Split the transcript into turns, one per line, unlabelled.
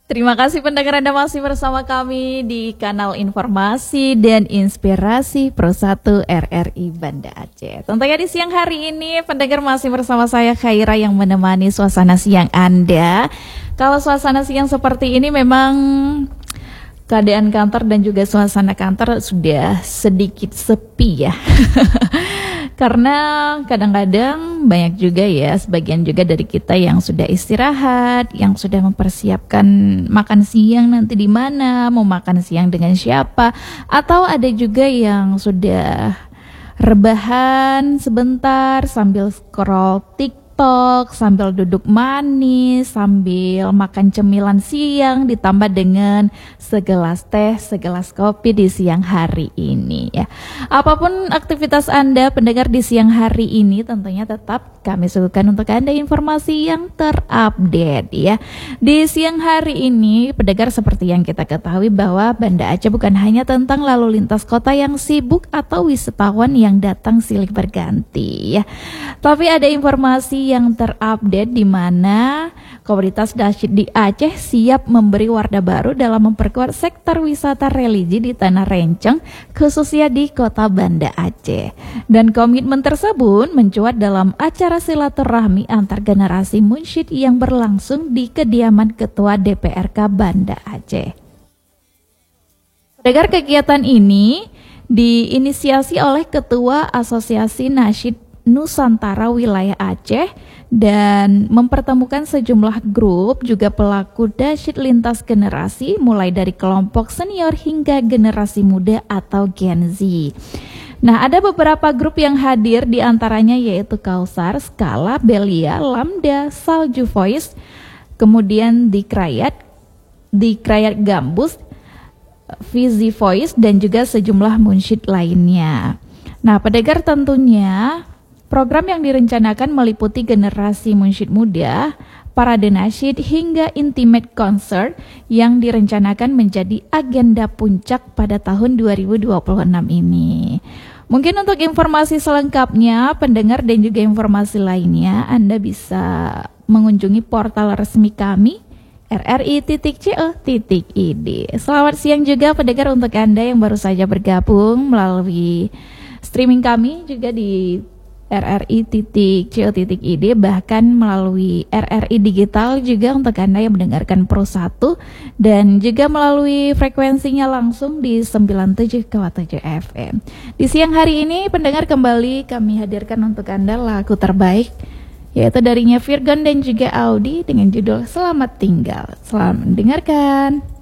Terima kasih pendengar, Anda masih bersama kami di kanal informasi dan inspirasi Pro 1 RRI Banda Aceh. Tentunya di siang hari ini pendengar masih bersama saya Khaira yang menemani suasana siang Anda. Kalau suasana siang seperti ini memang keadaan kantor dan juga suasana kantor sudah sedikit sepi ya. Karena kadang-kadang banyak juga ya, sebagian juga dari kita yang sudah istirahat, yang sudah mempersiapkan makan siang nanti di mana, mau makan siang dengan siapa, atau ada juga yang sudah rebahan sebentar sambil scroll TikTok, sambil duduk manis, sambil makan cemilan siang ditambah dengan segelas teh, segelas kopi di siang hari ini ya. Apapun aktivitas Anda pendengar di siang hari ini, tentunya tetap kami suguhkan untuk Anda informasi yang terupdate ya. Di siang hari ini pendengar, seperti yang kita ketahui bahwa Banda Aceh bukan hanya tentang lalu lintas kota yang sibuk atau wisatawan yang datang silih berganti ya. Tapi ada informasi yang terupdate di mana komunitas Nasyid di Aceh siap memberi warna baru dalam memperkuat sektor wisata religi di Tanah Renceng, khususnya di kota Banda Aceh. Dan komitmen tersebut mencuat dalam acara silaturahmi antar generasi munsyid yang berlangsung di kediaman Ketua DPRK Banda Aceh. Pendengar, kegiatan ini diinisiasi oleh Ketua Asosiasi Nasyid Nusantara Wilayah Aceh dan mempertemukan sejumlah grup juga pelaku nasyid lintas generasi mulai dari kelompok senior hingga generasi muda atau Gen Z. Nah, ada beberapa grup yang hadir diantaranya yaitu Kausar, Skala, Belia, Lambda, Salju Voice, kemudian di Krayat Gambus, Fizi Voice dan juga sejumlah munsyid lainnya. Nah, pendengar, tentunya program yang direncanakan meliputi generasi munsyid muda, parade nasyid hingga intimate concert yang direncanakan menjadi agenda puncak pada tahun 2026 ini. Mungkin untuk informasi selengkapnya, pendengar, dan juga informasi lainnya, Anda bisa mengunjungi portal resmi kami rri.co.id. Selamat siang juga pendengar untuk Anda yang baru saja bergabung melalui streaming kami juga di rri.co.id, bahkan melalui RRI Digital juga untuk Anda yang mendengarkan Pro 1 dan juga melalui frekuensinya langsung di 97,7 FM. Di siang hari ini pendengar, kembali kami hadirkan untuk Anda lagu terbaik yaitu darinya Virgon dan juga Audi dengan judul Selamat Tinggal. Selamat mendengarkan.